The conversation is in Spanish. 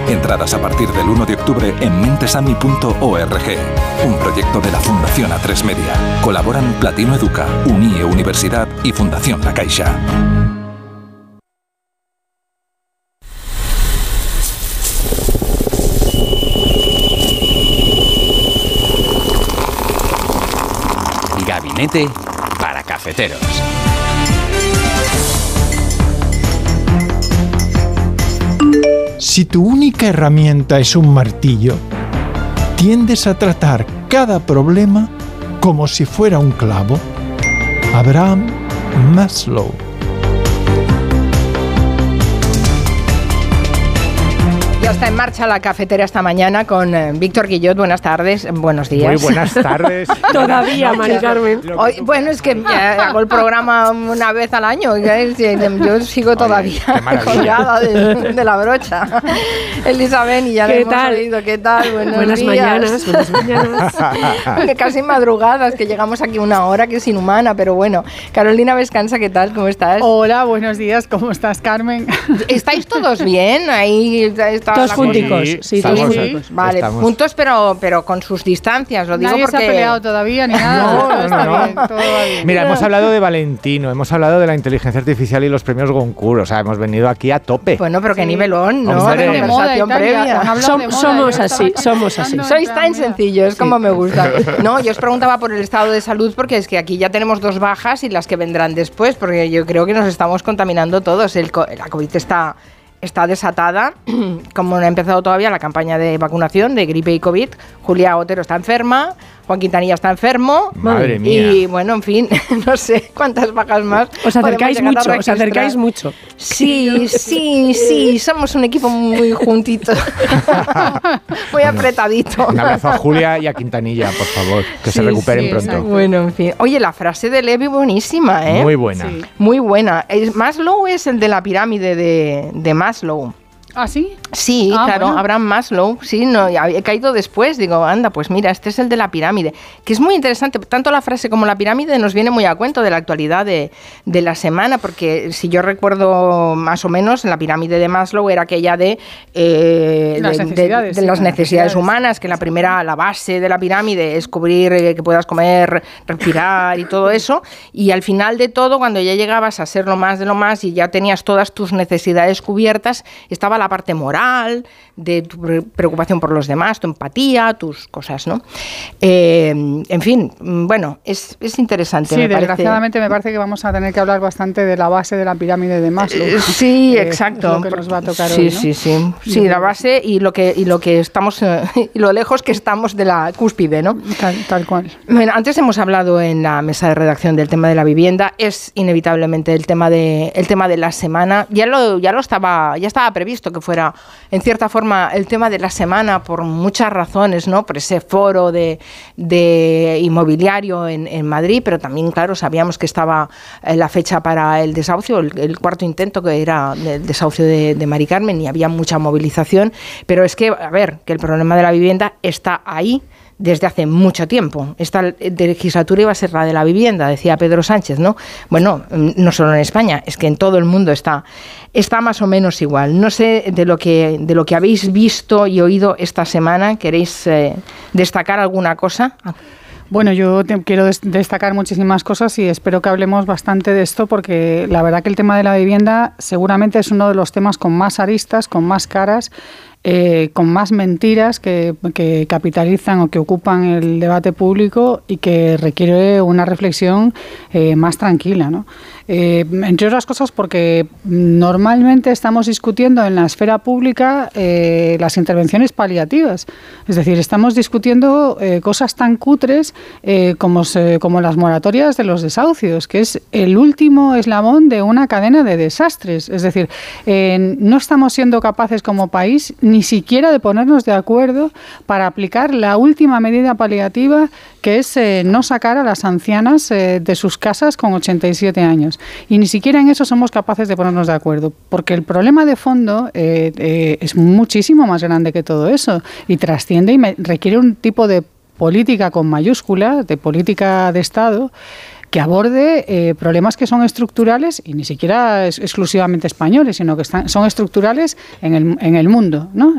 Entradas a partir del 1 de octubre en mentesami.org. Un proyecto de la Fundación A3 Media. Colaboran Platino Educa, Unie Universidad y Fundación La Caixa. Gabinete para cafeteros. Si tu única herramienta es un martillo, tiendes a tratar cada problema como si fuera un clavo. Abraham Maslow. Ya está en marcha la cafetera esta mañana con Víctor Guillot. Buenas tardes, buenos días. Muy buenas tardes. Todavía, Mari Carmen. Hoy, bueno, es que hago el programa una vez al año. Yo sigo todavía colgada de la brocha. Elizabeth, y ya le hemos oído. ¿Qué tal? Buenas días. Buenas mañanas. Casi madrugadas, que llegamos aquí una hora que es inhumana, pero bueno. Carolina Vescanza, ¿qué tal? ¿Cómo estás? Hola, buenos días. ¿Cómo estás, Carmen? ¿Estáis todos bien? Ahí está. Todos junticos, sí, todos junticos. Vale, estamos juntos, pero con sus distancias, lo digo porque... Nadie se ha peleado todavía ni nada. No. Bien, todo va bien. Mira, hemos hablado de Valentino, hemos hablado de la inteligencia artificial y los premios Goncourt, o sea, hemos venido aquí a tope. Bueno, pero qué nivelón, ¿no? Hombre, de conversación previa. Somos así. Sois tan sencillos, como me gusta. No, yo os preguntaba por el estado de salud, porque es que aquí ya tenemos 2 bajas y las que vendrán después, porque yo creo que nos estamos contaminando todos. La COVID está desatada, como no ha empezado todavía la campaña de vacunación de gripe y COVID. Julia Otero está enferma, Juan Quintanilla está enfermo. Madre mía. Y bueno, en fin, no sé cuántas bajas más. Os acercáis mucho. Sí, somos un equipo muy juntito, muy apretadito. Un abrazo a Julia y a Quintanilla, por favor, que se recuperen pronto. Exacto. Bueno, en fin. Oye, la frase de Levi buenísima, ¿eh? Muy buena. Sí. Muy buena. Maslow es el de la pirámide de Maslow. ¿Ah, sí? Sí, claro, bueno. Abraham Maslow, sí, no, he caído después, digo, anda, pues mira, este es el de la pirámide, que es muy interesante, tanto la frase como la pirámide nos viene muy a cuento de la actualidad de la semana, porque si yo recuerdo más o menos, la pirámide de Maslow era aquella de las necesidades humanas, que la base de la pirámide es cubrir, que puedas comer, respirar y todo eso, y al final de todo, cuando ya llegabas a ser lo más de lo más y ya tenías todas tus necesidades cubiertas, estaba la parte moral, de tu preocupación por los demás, tu empatía, tus cosas, ¿no? En fin, bueno, es interesante. Sí, desgraciadamente me parece que vamos a tener que hablar bastante de la base de la pirámide de Maslow. Sí, exacto. Es lo que nos va a tocar hoy, ¿no? Sí, la base y lo que estamos, y lo lejos que estamos de la cúspide, ¿no? Tal cual. Bueno, antes hemos hablado en la mesa de redacción del tema de la vivienda, es inevitablemente el tema de la semana. Ya estaba previsto que fuera, en cierta forma, el tema de la semana por muchas razones, ¿no? Por ese foro de inmobiliario en Madrid, pero también, claro, sabíamos que estaba la fecha para el desahucio, el cuarto intento que era el desahucio de Mari Carmen, y había mucha movilización, pero es que, a ver, que el problema de la vivienda está ahí desde hace mucho tiempo. Esta legislatura iba a ser la de la vivienda, decía Pedro Sánchez, ¿no? Bueno, no solo en España, es que en todo el mundo está más o menos igual. No sé, de lo que habéis visto y oído esta semana, ¿queréis destacar alguna cosa? Bueno, yo quiero destacar muchísimas cosas y espero que hablemos bastante de esto, porque la verdad que el tema de la vivienda seguramente es uno de los temas con más aristas, con más caras, con más mentiras que capitalizan o que ocupan el debate público y que requiere una reflexión más tranquila, ¿no? Entre otras cosas porque normalmente estamos discutiendo en la esfera pública las intervenciones paliativas. Es decir, estamos discutiendo cosas tan cutres como las moratorias de los desahucios, que es el último eslabón de una cadena de desastres. Es decir, no estamos siendo capaces como país ni siquiera de ponernos de acuerdo para aplicar la última medida paliativa, que es no sacar a las ancianas de sus casas con 87 años. Y ni siquiera en eso somos capaces de ponernos de acuerdo, porque el problema de fondo es muchísimo más grande que todo eso y trasciende y requiere un tipo de política con mayúscula, de política de Estado, que aborde problemas que son estructurales y ni siquiera exclusivamente españoles, sino que son estructurales en el mundo, ¿no?